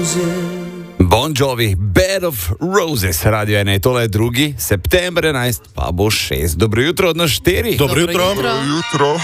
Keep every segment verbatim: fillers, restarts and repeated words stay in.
Bon Jovi, Bed of Roses, radio ena, tole je drugi, september enajst, pa bo šest. Dobro jutro od nas štiri. Dobro jutro. Dobro jutro.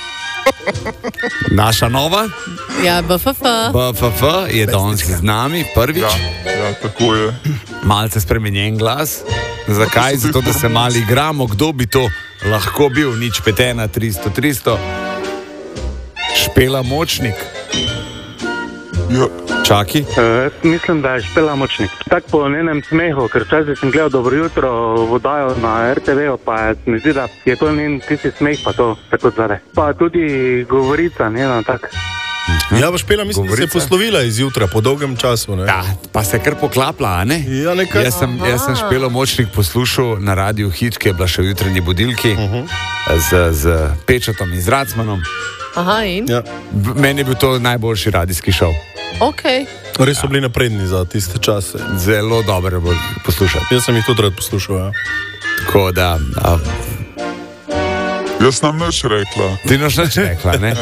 Naša nova Ja, B F F. B F F je danes z nami, prvič. Ja, ja, tako je. Malce spremenjen glas. Zakaj? Zato, da se malo igramo, kdo bi to lahko bil, nič pet ena, tristo, tristo. Špela Močnik. Ja. Čaki. Uh, mislim, da je Špela Močnik. Tako po njenem smehu, ker včasih sem gledal Dobro jutro vodajo na R T V-u, pa se mi zdi, da je to njen tisti smeh, pa to tako zare. Pa tudi govorica njena tak. Ja, pa Špela, mislim, Govorica. da se je poslovila izjutra po dolgem času. Ne? Ja, pa se kar poklapla, a ne? Ja, nekaj. Jaz sem, jaz sem Špelo Močnik poslušal na radiju Hit, ki je bila še v jutranji budilki, uh-huh. z, z Pečatom in z Racmanom. Aha, in? Ja. B- Meni je bil to najboljši radijski šov. Ok. Res so bili napredni za tiste čase. Zelo dobro je bilo poslušati. Jaz sem jih tudi rad poslušal. Ja. Tako da, a, Jaz nam nič rekla. ti noš nič rekla, ne?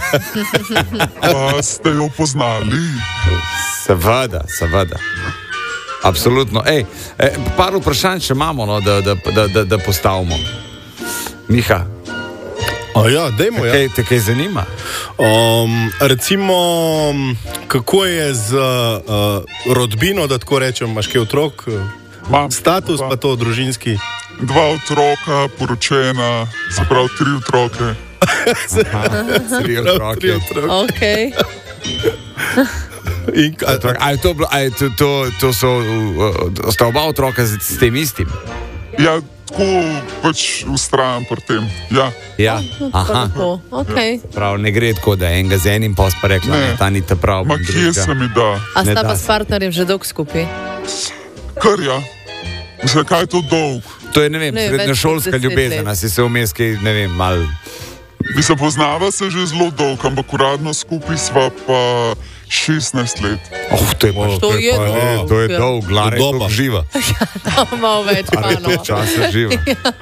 Pa ste jo poznali. Seveda, seveda. Absolutno. Ej, e, par vprašanj še imamo, no, da, da, da, da, da postavimo. Miha, A ja, dajmo, ja. kaj te kaj zanima? Um, recimo, kako je z uh, rodbino, da tako rečem, imaš kaj otrok? Imam Status dva, pa to družinski. dva otroka, poročena, se pravi tri otroke. Tri Tri otroke. otroke. Ok. In, a, A, a je to, bilo- a je to, to, to so, uh, sta oba otroka z, s tem istim? Ja, tako pač ustrajam pri tem. Ja, Ja, aha. Tako, ok. Prav, ne gre tako, da enega z enim pa pa rekla, Ne. ne, ta ni ta prav. ma bom kje drugega. se mi da? A Ne sta da pa se. s partnerjem že dolgo skupaj? Kar ja. Zakaj je to dolg? To je, ne vem, Ne, več srednješolska kot deset ljubezen, let. a si se vmes kaj, ne vem, mal. Mi se poznava se že zelo dolgo, ampak uradno skupaj sva pa šestnajst let. Oh, to je, pa, To je pa, dolg, to je ja. dolg, Lara je Doba. dolg živa. Malo več, A pa je no. to časa živa.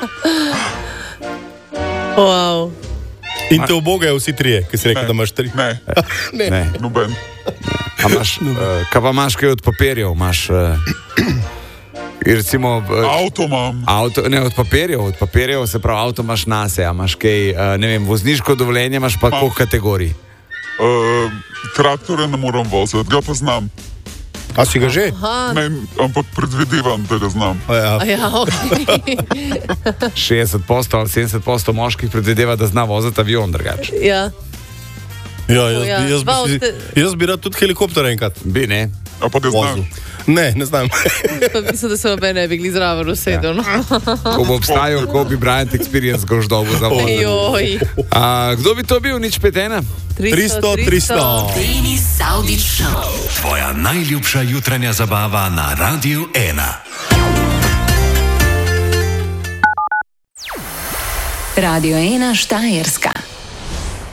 Wow. in te obogajo vsi trije, ki si rekel, Ne. da imaš tri. Ne, Ne. noben. A imaš, uh, kaj pa imaš kaj od papirjev? Imaš, uh, recimo, uh, Avto imam, avto, ne, od papirjev, od papirjev, se pravi, avto imaš nase, a imaš kaj, uh, ne vem, vozniško dovoljenje imaš pa koliko kategorij? uh, traktore ne moram voziti, ga pa znam. A si ga že? Aha. Ne, ampak predvidevam, da ga znam. A ja. A ja, ok. šestdeset odstotkov ali sedemdeset odstotkov moških predvideva, da zna voziti avion drugače. Ja. Ja, jaz, Ja. bi, jaz, Dva bi si, od te- jaz bi rad tudi helikopter enkrat Bi, ne? A pa ga vozil. znam. Ne, ne znam. Pa mislim, da se obe ne bi gli zraven usedel. No. Ko bo obstajal, ko bi Bryant Experience goždovo za voz. Ojoj. A, kdo bi to bil, nič pet ena? tristo, tristo. Denis Saudić Show. Tvoja najljubša jutranja zabava na Radiu ena. Radio ena Štajerska.